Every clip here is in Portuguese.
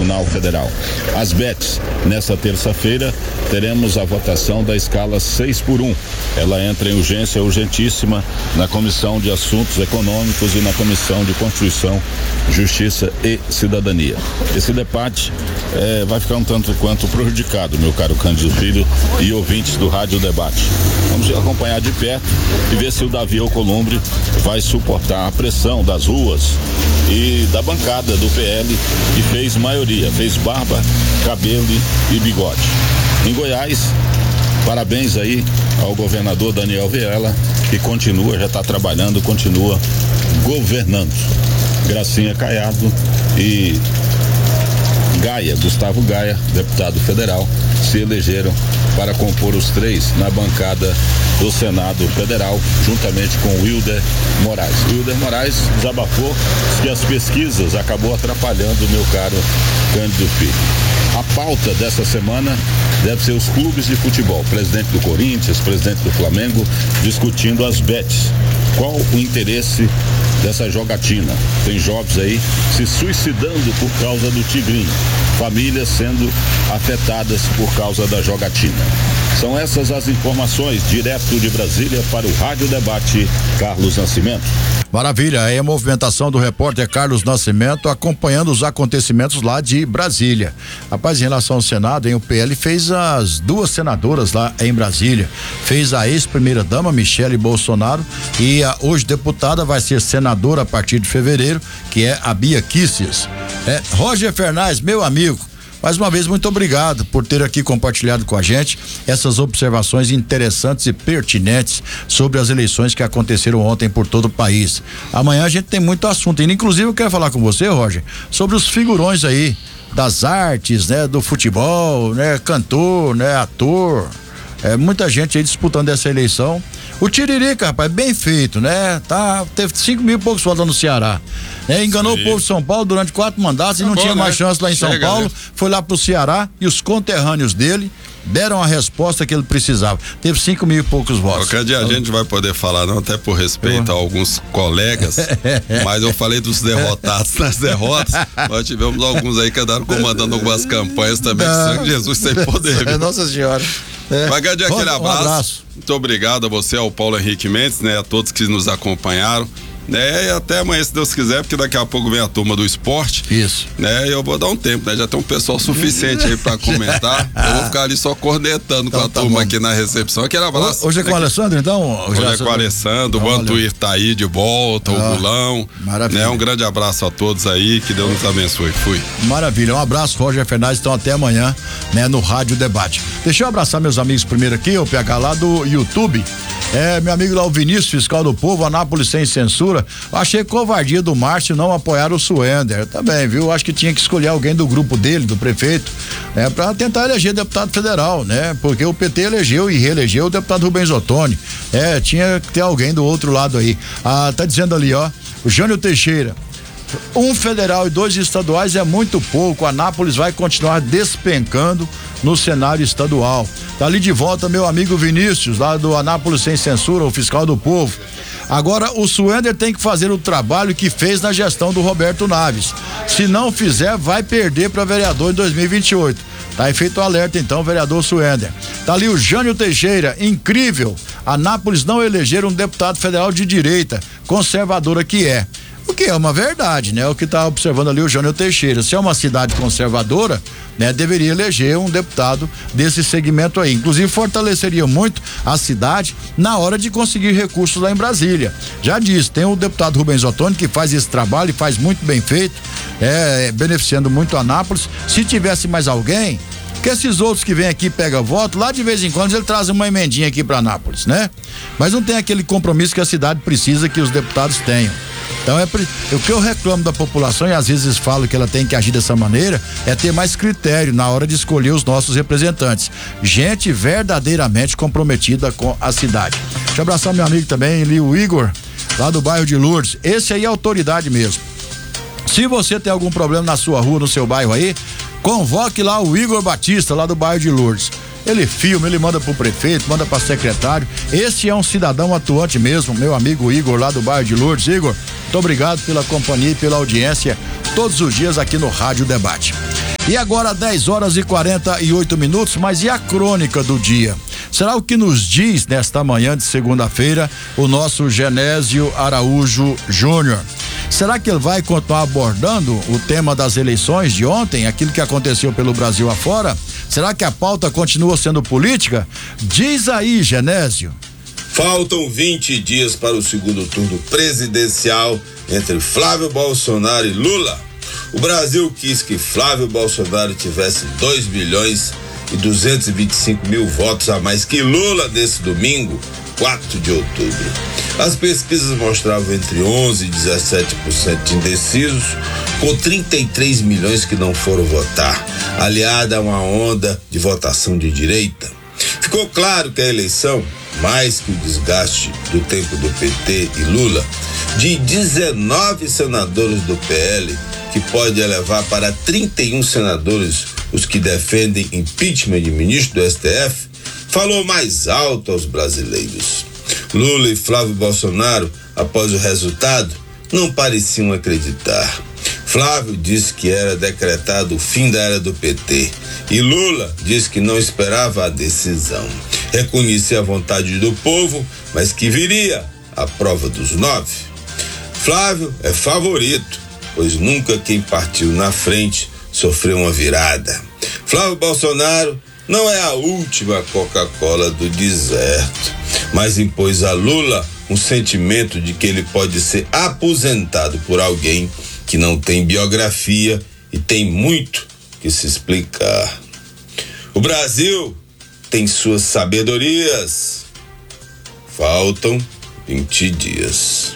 Tribunal Federal. As bets, nesta terça-feira, teremos a votação da escala 6x1. Ela entra em urgência urgentíssima na Comissão de Assuntos Econômicos e na Comissão de Constituição, Justiça e Cidadania. Esse debate vai ficar um tanto quanto prejudicado, meu caro Cândido Filho e ouvintes do Rádio Debate. Vamos acompanhar de perto e ver se o Davi Alcolumbre vai suportar a pressão das ruas e da bancada do PL, que fez maioria, fez barba, cabelo e bigode. Em Goiás, parabéns aí ao governador Daniel Vilela, que continua, já está trabalhando, continua governando. Gracinha Caiado e Gustavo Gaia, deputado federal, se elegeram para compor os três na bancada do Senado Federal, juntamente com Wilder Moraes. Wilder Moraes desabafou que as pesquisas acabou atrapalhando o meu caro Cândido Filho. A pauta dessa semana deve ser os clubes de futebol, presidente do Corinthians, presidente do Flamengo, discutindo as bets. Qual o interesse dessa jogatina? Tem jovens aí se suicidando por causa do tigrinho, famílias sendo afetadas por causa da jogatina. São essas as informações, direto de Brasília para o Rádio Debate, Carlos Nascimento. Maravilha, aí a movimentação do repórter Carlos Nascimento acompanhando os acontecimentos lá de Brasília. Rapaz, em relação ao Senado, o PL fez as duas senadoras lá em Brasília, fez a ex-primeira-dama Michele Bolsonaro e a hoje deputada vai ser senadora a partir de fevereiro, que é a Bia Kicis. Roger Fernandes, meu amigo, mais uma vez, muito obrigado por ter aqui compartilhado com a gente essas observações interessantes e pertinentes sobre as eleições que aconteceram ontem por todo o país. Amanhã a gente tem muito assunto, e inclusive eu quero falar com você, Roger, sobre os figurões aí das artes, né, do futebol, né, cantor, né, ator, muita gente aí disputando essa eleição. O Tiririca, rapaz, bem feito, né? Teve 5 mil e poucos votos no Ceará. Enganou o povo de São Paulo durante 4 mandatos e não tinha mais chance lá em São Paulo. Né? Foi lá pro Ceará e os conterrâneos dele deram a resposta que ele precisava. Teve 5 mil e poucos votos. Qualquer dia a gente vai poder falar, não, até por respeito a alguns colegas, mas eu falei dos derrotados nas derrotas. Nós tivemos alguns aí que andaram comandando algumas campanhas também, que sangue de Jesus sem poder. Nossa Senhora. Magadinho, aquele abraço. Muito obrigado a você, ao Paulo Henrique Mendes, né? A todos que nos acompanharam. Né, e até amanhã, se Deus quiser, porque daqui a pouco vem a turma do esporte. Isso. Né, e eu vou dar um tempo, né? Já tem um pessoal suficiente aí pra comentar. Eu vou ficar ali só cornetando então, com a turma aqui na recepção. Aquele abraço. Hoje é com o Alessandro, então? Hoje é com o Alessandro, o Vantuir tá aí de volta, o Bulão. Maravilha. Né, um grande abraço a todos aí, que Deus nos abençoe. Fui. Maravilha, um abraço, Roger Fernandes, então até amanhã, né, no Rádio Debate. Deixa eu abraçar meus amigos primeiro aqui, o PH lá do YouTube. Meu amigo lá, o Vinícius, fiscal do povo, Anápolis sem censura. Achei covardia do Márcio não apoiar o Suender. Também, viu? Acho que tinha que escolher alguém do grupo dele, do prefeito, pra tentar eleger deputado federal, né? Porque o PT elegeu e reelegeu o deputado Rubens Ottoni. Tinha que ter alguém do outro lado aí. Tá dizendo ali, ó, o Jânio Teixeira. 1 federal e 2 estaduais é muito pouco. Anápolis vai continuar despencando no cenário estadual. Tá ali de volta meu amigo Vinícius, lá do Anápolis sem censura, o fiscal do povo. Agora o Suender tem que fazer o trabalho que fez na gestão do Roberto Naves. Se não fizer, vai perder para vereador em 2028. Tá aí feito o alerta então, vereador Suender. Tá ali o Jânio Teixeira, incrível. Anápolis não eleger um deputado federal de direita, conservadora que é. O que é uma verdade, né? O que está observando ali o Jânio Teixeira. Se é uma cidade conservadora, né? Deveria eleger um deputado desse segmento aí. Inclusive fortaleceria muito a cidade na hora de conseguir recursos lá em Brasília. Já disse, tem o deputado Rubens Ottoni que faz esse trabalho e faz muito bem feito, beneficiando muito a Anápolis. Se tivesse mais alguém, que esses outros que vêm aqui e pegam voto, lá de vez em quando ele traz uma emendinha aqui para Anápolis, né? Mas não tem aquele compromisso que a cidade precisa que os deputados tenham. Então o que eu reclamo da população, e às vezes falo que ela tem que agir dessa maneira, é ter mais critério na hora de escolher os nossos representantes. Gente verdadeiramente comprometida com a cidade. Deixa eu abraçar meu amigo também, ali, o Igor, lá do bairro de Lourdes. Esse aí é autoridade mesmo. Se você tem algum problema na sua rua, no seu bairro aí, convoque lá o Igor Batista, lá do bairro de Lourdes. Ele filma, ele manda pro prefeito, manda pra secretário. Esse é um cidadão atuante mesmo, meu amigo Igor, lá do bairro de Lourdes. Igor, muito obrigado pela companhia e pela audiência todos os dias aqui no Rádio Debate. E agora 10h48, mas e a crônica do dia? Será o que nos diz nesta manhã de segunda-feira o nosso Genésio Araújo Júnior? Será que ele vai continuar abordando o tema das eleições de ontem, aquilo que aconteceu pelo Brasil afora? Será que a pauta continua sendo política? Diz aí, Genésio. Faltam 20 dias para o segundo turno presidencial entre Flávio Bolsonaro e Lula. O Brasil quis que Flávio Bolsonaro tivesse 2.225.000 votos a mais que Lula nesse domingo, 4 de outubro. As pesquisas mostravam entre 11% e 17% de indecisos, com 33 milhões que não foram votar, aliada a uma onda de votação de direita. Ficou claro que a eleição, mais que o desgaste do tempo do PT e Lula, de 19 senadores do PL, que pode elevar para 31 senadores os que defendem impeachment de ministro do STF, falou mais alto aos brasileiros. Lula e Flávio Bolsonaro, após o resultado, não pareciam acreditar. Flávio disse que era decretado o fim da era do PT e Lula disse que não esperava a decisão. Reconhecia a vontade do povo, mas que viria a prova dos 9. Flávio é favorito, pois nunca quem partiu na frente sofreu uma virada. Flávio Bolsonaro não é a última Coca-Cola do deserto, mas impôs a Lula um sentimento de que ele pode ser aposentado por alguém que não tem biografia e tem muito que se explicar. O Brasil tem suas sabedorias. Faltam 20 dias.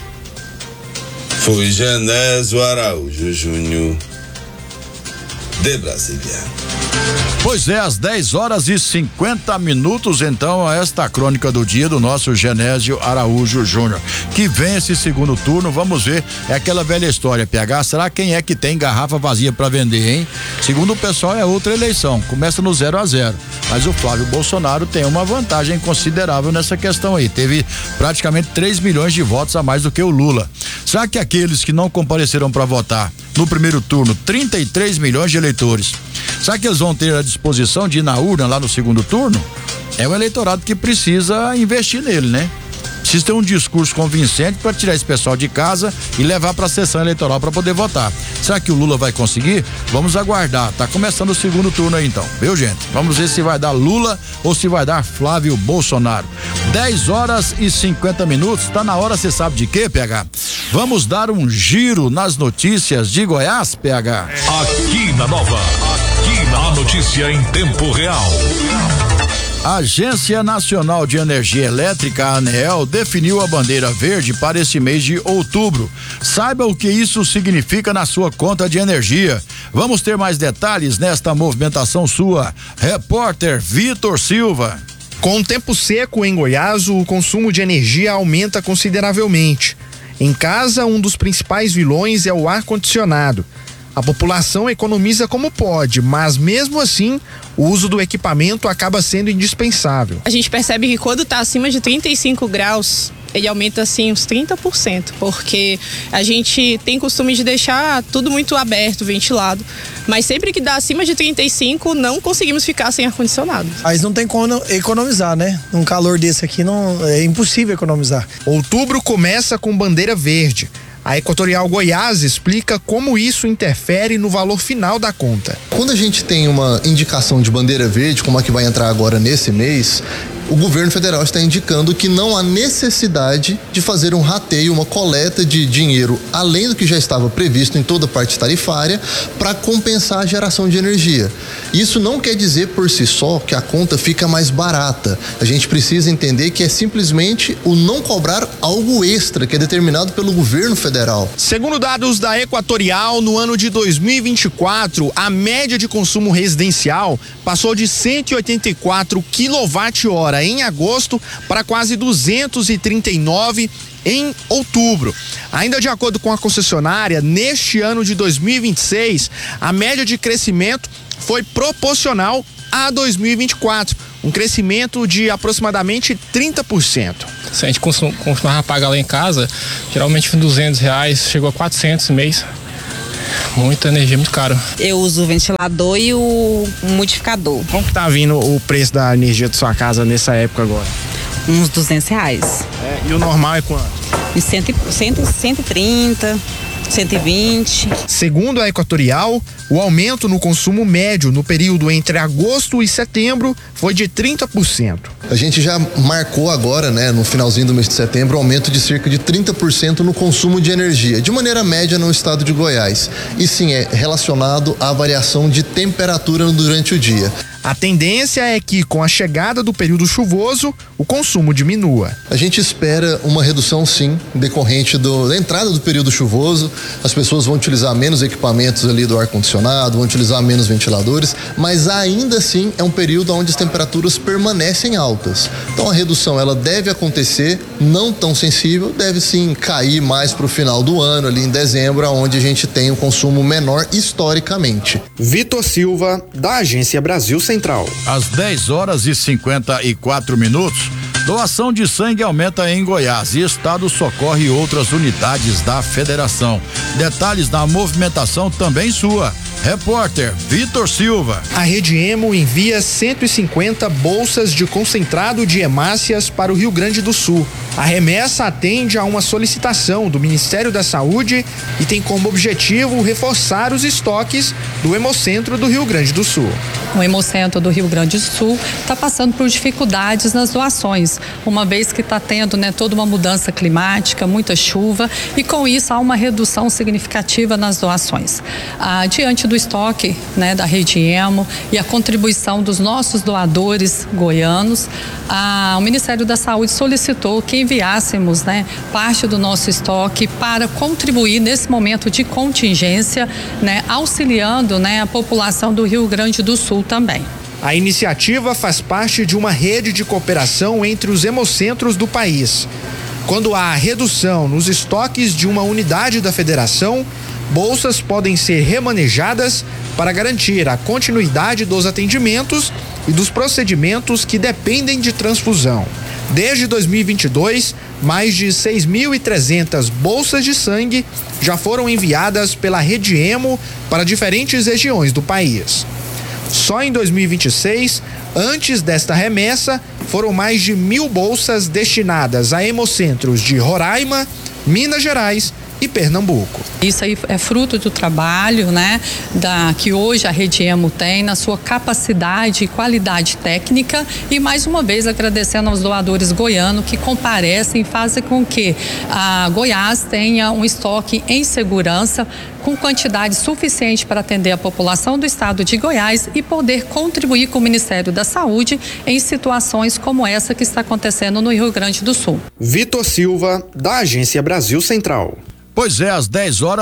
Foi Genésio Araújo Júnior, de Brasília. Pois é, às 10h50, então, esta crônica do dia do nosso Genésio Araújo Júnior. Que vem esse segundo turno, vamos ver, é aquela velha história, PH, será quem é que tem garrafa vazia para vender, hein? Segundo o pessoal, é outra eleição, começa no 0-0, mas o Flávio Bolsonaro tem uma vantagem considerável nessa questão aí, teve praticamente 3 milhões de votos a mais do que o Lula. Será que aqueles que não compareceram para votar no primeiro turno, 33 milhões de eleitores, será que eles vão ter a disposição de ir na urna lá no segundo turno? É o eleitorado que precisa investir nele, né? Precisa ter um discurso convincente para tirar esse pessoal de casa e levar para a sessão eleitoral para poder votar. Será que o Lula vai conseguir? Vamos aguardar. Tá começando o segundo turno aí então, viu, gente? Vamos ver se vai dar Lula ou se vai dar Flávio Bolsonaro. 10h50, tá na hora, você sabe de quê, PH? Vamos dar um giro nas notícias de Goiás, PH. Aqui na Nova, a notícia em tempo real. A Agência Nacional de Energia Elétrica, a ANEEL, definiu a bandeira verde para esse mês de outubro. Saiba o que isso significa na sua conta de energia. Vamos ter mais detalhes nesta movimentação sua. Repórter Vitor Silva. Com o tempo seco em Goiás, o consumo de energia aumenta consideravelmente. Em casa, um dos principais vilões é o ar-condicionado. A população economiza como pode, mas mesmo assim, o uso do equipamento acaba sendo indispensável. A gente percebe que quando está acima de 35 graus, ele aumenta assim uns 30%, porque a gente tem costume de deixar tudo muito aberto, ventilado, mas sempre que dá acima de 35, não conseguimos ficar sem ar-condicionado. Mas não tem como economizar, né? Um calor desse aqui não é impossível economizar. Outubro começa com bandeira verde. A Equatorial Goiás explica como isso interfere no valor final da conta. Quando a gente tem uma indicação de bandeira verde, como a que vai entrar agora nesse mês, o governo federal está indicando que não há necessidade de fazer um rateio, uma coleta de dinheiro, além do que já estava previsto em toda a parte tarifária, para compensar a geração de energia. Isso não quer dizer por si só que a conta fica mais barata. A gente precisa entender que é simplesmente o não cobrar algo extra que é determinado pelo governo federal. Segundo dados da Equatorial, no ano de 2024, a média de consumo residencial passou de 184 kWh em agosto para quase 239 em outubro. Ainda de acordo com a concessionária, neste ano de 2026, a média de crescimento foi proporcional a 2024, um crescimento de aproximadamente 30%. Se a gente costumava pagar lá em casa, geralmente R$200, chegou a 400 no mês. Muita energia, muito caro. Eu uso o ventilador e o modificador. Como que tá vindo o preço da energia de sua casa nessa época agora? Uns R$200. E o normal é quanto? 130, 120. Segundo a Equatorial, o aumento no consumo médio no período entre agosto e setembro foi de 30%. A gente já marcou agora, né, no finalzinho do mês de setembro, um aumento de cerca de 30% no consumo de energia, de maneira média no estado de Goiás. E sim, é relacionado à variação de temperatura durante o dia. A tendência é que, com a chegada do período chuvoso, o consumo diminua. A gente espera uma redução, sim, decorrente da entrada do período chuvoso. As pessoas vão utilizar menos equipamentos ali do ar-condicionado, vão utilizar menos ventiladores, mas ainda assim é um período onde as temperaturas permanecem altas. Então a redução ela deve acontecer, não tão sensível, deve sim cair mais para o final do ano, ali em dezembro, onde a gente tem um consumo menor historicamente. Vitor Silva, da Agência Brasil Central. Às 10h54, doação de sangue aumenta em Goiás e estado socorre outras unidades da federação. Detalhes da movimentação também sua. Repórter Vitor Silva. A Rede Hemo envia 150 bolsas de concentrado de hemácias para o Rio Grande do Sul. A remessa atende a uma solicitação do Ministério da Saúde e tem como objetivo reforçar os estoques do Hemocentro do Rio Grande do Sul. O Hemocentro do Rio Grande do Sul está passando por dificuldades nas doações, uma vez que está tendo, toda uma mudança climática, muita chuva, e com isso há uma redução significativa nas doações. Diante do estoque, da Rede Hemo e a contribuição dos nossos doadores goianos, o Ministério da Saúde solicitou que enviássemos, parte do nosso estoque para contribuir nesse momento de contingência, auxiliando, a população do Rio Grande do Sul também. A iniciativa faz parte de uma rede de cooperação entre os hemocentros do país. Quando há redução nos estoques de uma unidade da federação, bolsas podem ser remanejadas para garantir a continuidade dos atendimentos e dos procedimentos que dependem de transfusão. Desde 2022, mais de 6.300 bolsas de sangue já foram enviadas pela Rede Hemo para diferentes regiões do país. Só em 2026, antes desta remessa, foram mais de 1.000 bolsas destinadas a hemocentros de Roraima, Minas Gerais e Pernambuco. Isso aí é fruto do trabalho, que hoje a Rede Hemo tem na sua capacidade e qualidade técnica, e mais uma vez agradecendo aos doadores goianos que comparecem e fazem com que a Goiás tenha um estoque em segurança com quantidade suficiente para atender a população do estado de Goiás e poder contribuir com o Ministério da Saúde em situações como essa que está acontecendo no Rio Grande do Sul. Vitor Silva, da Agência Brasil Central. Pois é, às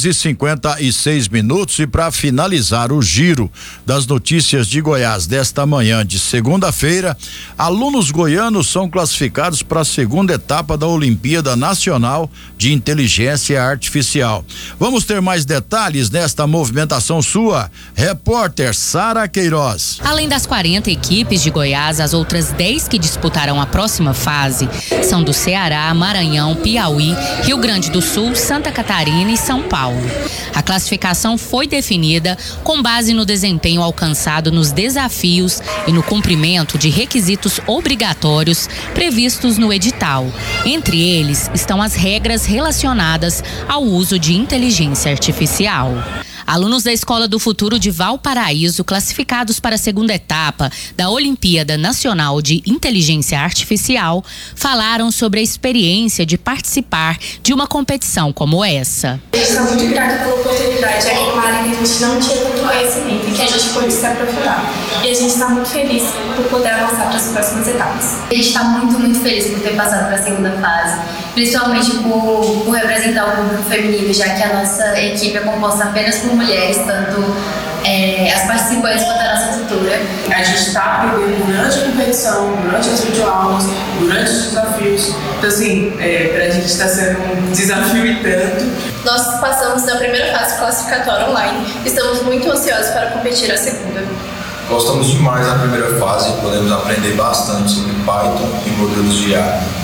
10h56 e para finalizar o giro das notícias de Goiás desta manhã de segunda-feira, alunos goianos são classificados para a segunda etapa da Olimpíada Nacional de Inteligência Artificial. Vamos ter mais detalhes nesta movimentação sua, repórter Sara Queiroz. Além das 40 equipes de Goiás, as outras 10 que disputarão a próxima fase são do Ceará, Maranhão, Piauí, Rio Grande do Sul, Santa Catarina e São Paulo. A classificação foi definida com base no desempenho alcançado nos desafios e no cumprimento de requisitos obrigatórios previstos no edital. Entre eles estão as regras relacionadas ao uso de inteligência artificial. Alunos da Escola do Futuro de Valparaíso, classificados para a segunda etapa da Olimpíada Nacional de Inteligência Artificial, falaram sobre a experiência de participar de uma competição como essa. A gente está muito grata pela oportunidade, é uma área que a gente não tinha tanto conhecimento e que a gente pôde se aprofundar. E a gente está muito feliz por poder avançar para as próximas etapas. A gente está muito feliz por ter passado para a segunda fase, principalmente por representar o público feminino, já que a nossa equipe é composta apenas por mulheres, tanto as participantes quanto a nossa tutora. A gente está aprendendo durante a competição, durante as videoaulas, durante os desafios. Então, assim, para a gente está sendo um desafio e tanto. Nós passamos da primeira fase classificatória online e estamos muito ansiosos para competir a segunda. Gostamos demais da primeira fase, podemos aprender bastante sobre Python e modelos de IA.